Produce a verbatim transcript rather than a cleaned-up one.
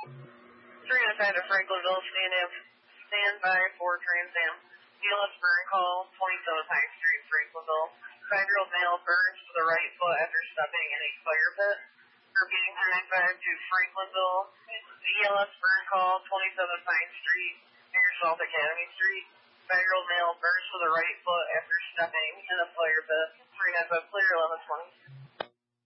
three oh five to Franklinville, stand, in, stand by for Trans Am. B L S burn call, twenty-seven Pine Street, Franklinville. Five-year-old male burns to the right foot after stepping in a fire pit. Repeating three ninety-five to Franklinville. B L S burn call, twenty-seven Pine Street, near South Academy Street. Five-year-old male burns to the right foot after stepping in a fire pit. three ninety-five clear, eleven twenty.